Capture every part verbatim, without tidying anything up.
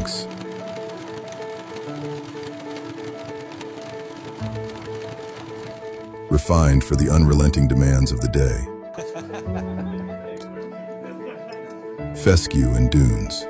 Olympics. Refined for the unrelenting demands of the day. Fescue and dunes.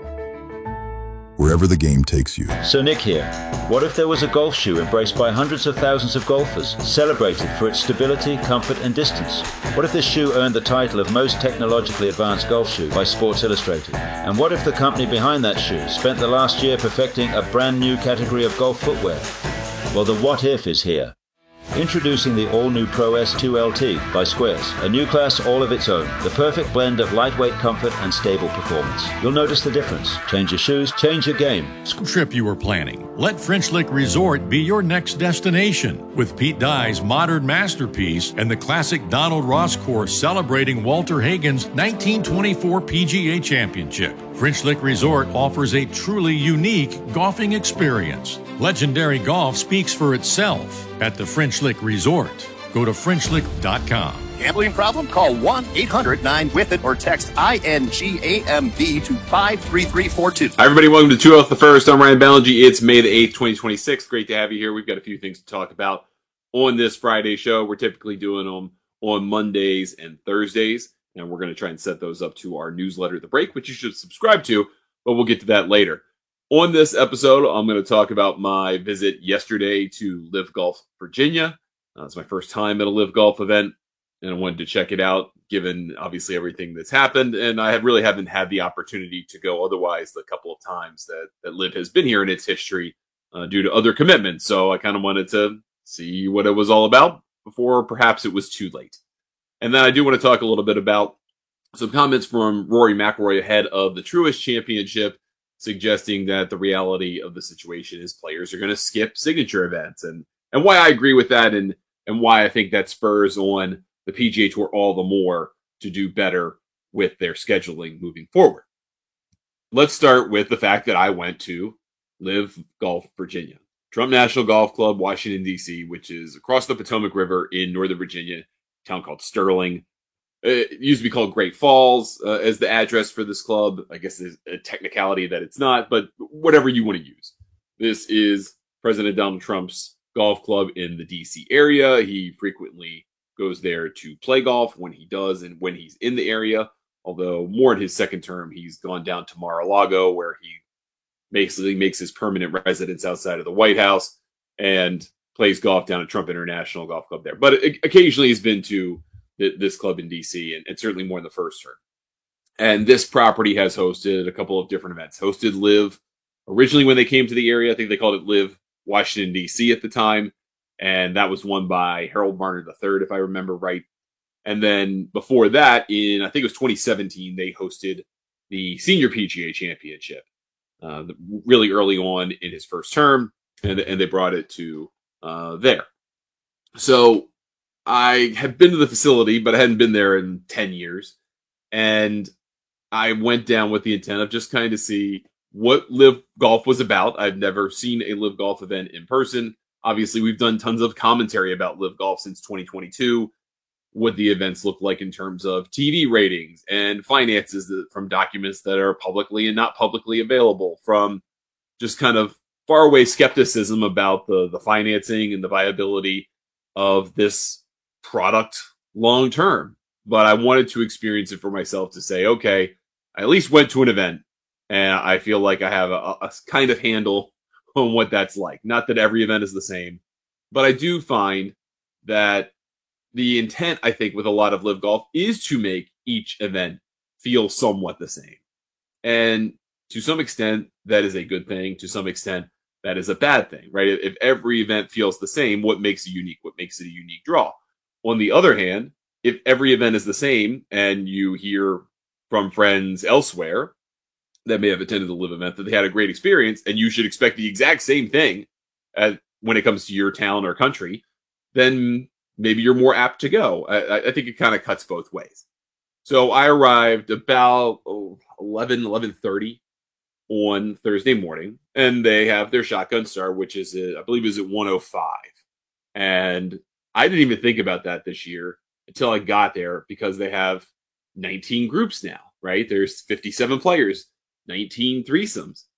Wherever the game takes you. So Nick here. What if there was a golf shoe embraced by hundreds of thousands of golfers, celebrated for its stability, comfort and distance? What if this shoe earned the title of most technologically advanced golf shoe by Sports Illustrated? And what if the company behind that shoe spent the last year perfecting a brand new category of golf footwear? Well, the what if is here. Introducing the all-new Pro S two L T by Squares, a new class all of its own, the perfect blend of lightweight comfort and stable performance. You'll notice the difference. Change your shoes, change your game. Trip you were planning. Let French Lick Resort be your next destination. With Pete Dye's modern masterpiece and the classic Donald Ross course celebrating Walter Hagen's nineteen twenty-four P G A Championship, French Lick Resort offers a truly unique golfing experience. Legendary golf speaks for itself at the French Lick Resort. Go to French Lick dot com. Gambling problem? Call one eight hundred nine with it or text I N G A M B to five three three four two. Hi, everybody. Welcome to Two Off the First. I'm Ryan Ballingy. It's May the eighth, twenty twenty-six. Great to have you here. We've got a few things to talk about on this Friday show. We're typically doing them on Mondays and Thursdays, and we're going to try and set those up to our newsletter, The Break, which you should subscribe to, but we'll get to that later. On this episode, I'm going to talk about my visit yesterday to Live Golf Virginia. Uh, it's my first time at a Live Golf event, and I wanted to check it out, given obviously everything that's happened. And I have really haven't had the opportunity to go otherwise the couple of times that, that Live has been here in its history uh, due to other commitments. So I kind of wanted to see what it was all about before perhaps it was too late. And then I do want to talk a little bit about some comments from Rory McIlroy ahead of the Truist Championship, suggesting that the reality of the situation is players are going to skip signature events, and and why I agree with that, and and why I think that spurs on the P G A Tour all the more to do better with their scheduling moving forward. Let's start with the fact that I went to Live Golf Virginia, Trump National Golf Club, Washington, D C, which is across the Potomac River in Northern Virginia, a town called Sterling. It used to be called Great Falls uh, as the address for this club. I guess there's a technicality that it's not, but whatever you want to use. This is President Donald Trump's golf club in the D C area. He frequently goes there to play golf when he does and when he's in the area. Although more in his second term, he's gone down to Mar-a-Lago, where he basically makes his permanent residence outside of the White House and plays golf down at Trump International Golf Club there. But occasionally he's been to this club in D C, and, and certainly more in the first term. And this property has hosted a couple of different events. Hosted Live originally when they came to the area. I think they called it Live Washington, D C at the time. And that was won by Harold Varner the third, if I remember right. And then before that, in I think it was twenty seventeen, they hosted the Senior P G A Championship uh, really early on in his first term. And, and they brought it to uh, there. So I had been to the facility, but I hadn't been there in ten years. And I went down with the intent of just kind of see what Live Golf was about. I've never seen a Live Golf event in person. Obviously, we've done tons of commentary about Live Golf since twenty twenty-two, what the events look like in terms of T V ratings and finances that, from documents that are publicly and not publicly available, from just kind of faraway skepticism about the, the financing and the viability of this product long term. But I wanted to experience it for myself to say, okay, I at least went to an event and I feel like I have a, a kind of handle on what that's like. Not that every event is the same, but I do find that the intent, I think, with a lot of Live Golf is to make each event feel somewhat the same. And to some extent, that is a good thing. To some extent, that is a bad thing, right? If every event feels the same, what makes it unique? What makes it a unique draw? On the other hand, if every event is the same and you hear from friends elsewhere that may have attended the Live event that they had a great experience, and you should expect the exact same thing as when it comes to your town or country, then maybe you're more apt to go. I, I think it kind of cuts both ways. So I arrived about oh, eleven, eleven thirty on Thursday morning, and they have their shotgun start, which is, at, I believe, is at one oh five. And I didn't even think about that this year until I got there, because they have nineteen groups now, right? There's fifty-seven players, nineteen threesomes.